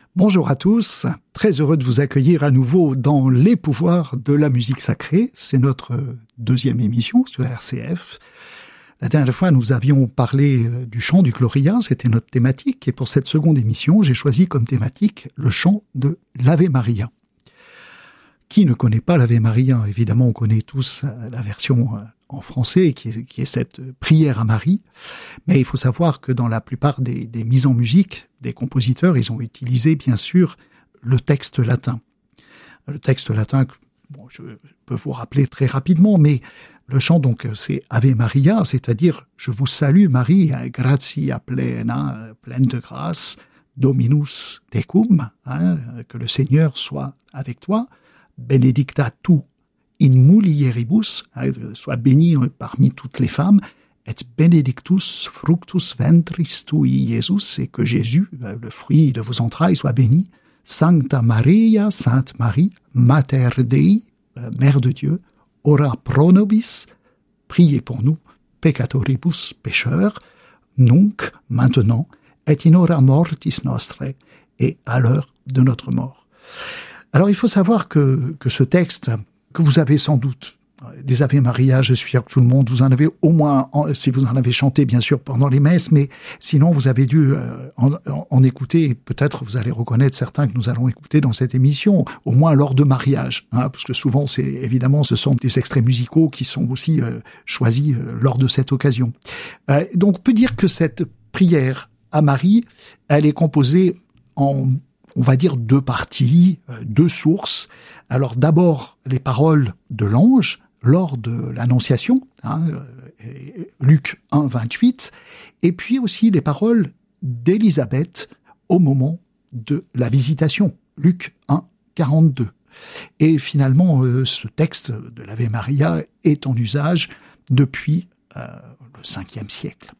Bonjour à tous, très heureux de vous accueillir à nouveau dans Les pouvoirs de la musique sacrée. C'est notre deuxième émission sur RCF. La dernière fois, nous avions parlé du chant du Gloria, c'était notre thématique. Et pour cette seconde émission, j'ai choisi comme thématique le chant de l'Ave Maria. Qui ne connaît pas l'Ave Maria? Évidemment, on connaît tous la version en français, qui est cette prière à Marie. Mais il faut savoir que dans la plupart des mises en musique des compositeurs, ils ont utilisé, bien sûr, le texte latin. Le texte latin, bon, je peux vous rappeler très rapidement, mais le chant, donc, c'est Ave Maria, c'est-à-dire « Je vous salue Marie, gratia plena, pleine de grâce, Dominus tecum », que le Seigneur soit avec toi, « benedicta tu in mulieribus », soit béni parmi toutes les femmes, et benedictus fructus ventris tui, Jésus, et que Jésus, le fruit de vos entrailles, soit béni. Sancta Maria, Sainte Marie, Mater Dei, Mère de Dieu, ora pro nobis, priez pour nous, peccatoribus, pécheurs, nunc, maintenant, et in hora mortis nostrae, et à l'heure de notre mort. Alors il faut savoir que ce texte, que vous avez sans doute des Ave Maria, je suis sûr que tout le monde, vous en avez au moins, si vous en avez chanté bien sûr pendant les messes, mais sinon vous avez dû en écouter, et peut-être vous allez reconnaître certains que nous allons écouter dans cette émission, au moins lors de mariage, parce que souvent c'est évidemment ce sont des extraits musicaux qui sont aussi choisis lors de cette occasion. Donc on peut dire que cette prière à Marie, elle est composée en, on va dire, deux parties, deux sources. Alors d'abord les paroles de l'ange lors de l'Annonciation, Luc 1, 28, et puis aussi les paroles d'Élisabeth au moment de la visitation, Luc 1, 42. Et finalement, ce texte de l'Ave Maria est en usage depuis le 5e siècle.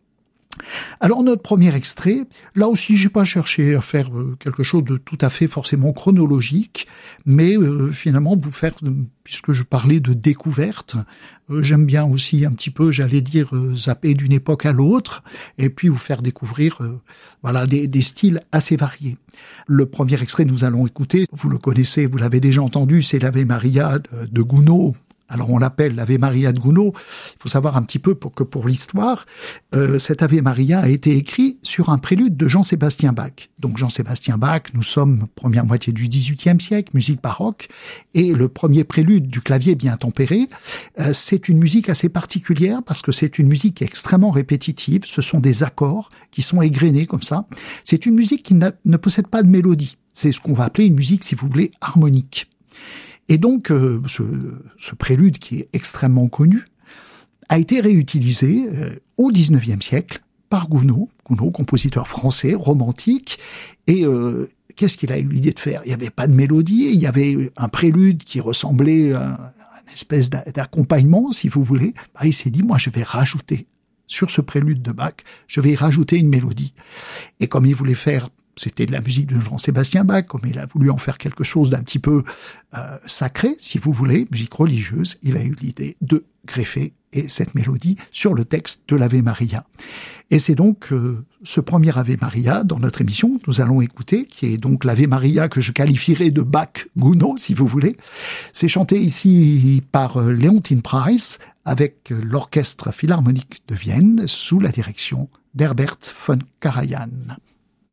Alors notre premier extrait, là aussi j'ai pas cherché à faire quelque chose de tout à fait forcément chronologique, mais finalement vous faire, puisque je parlais de découverte, j'aime bien aussi un petit peu, j'allais dire, zapper d'une époque à l'autre, et puis vous faire découvrir voilà des styles assez variés. Le premier extrait que nous allons écouter, vous le connaissez, vous l'avez déjà entendu, c'est l'Ave Maria de Gounod. Alors on l'appelle l'Ave Maria de Gounod. Il faut savoir un petit peu pour l'histoire, cet Ave Maria a été écrit sur un prélude de Jean-Sébastien Bach. Donc Jean-Sébastien Bach, nous sommes première moitié du XVIIIe siècle, musique baroque, et le premier prélude du clavier bien tempéré, c'est une musique assez particulière parce que c'est une musique extrêmement répétitive. Ce sont des accords qui sont égrenés comme ça. C'est une musique qui ne possède pas de mélodie. C'est ce qu'on va appeler une musique, si vous voulez, harmonique. Et donc, ce prélude qui est extrêmement connu a été réutilisé au XIXe siècle par Gounod, compositeur français, romantique. Et qu'est-ce qu'il a eu l'idée de faire? Il n'y avait pas de mélodie, il y avait un prélude qui ressemblait à une espèce d'accompagnement, si vous voulez. Il s'est dit, moi, je vais rajouter sur ce prélude de Bach, je vais y rajouter une mélodie. Et comme il voulait faire, c'était de la musique de Jean-Sébastien Bach, comme il a voulu en faire quelque chose d'un petit peu sacré, si vous voulez, musique religieuse, il a eu l'idée de greffer cette mélodie sur le texte de l'Ave Maria. Et c'est donc ce premier Ave Maria dans notre émission que nous allons écouter, qui est donc l'Ave Maria que je qualifierais de Bach-Gounod, si vous voulez. C'est chanté ici par Leontyne Preiss avec l'Orchestre Philharmonique de Vienne sous la direction d'Herbert von Karajan.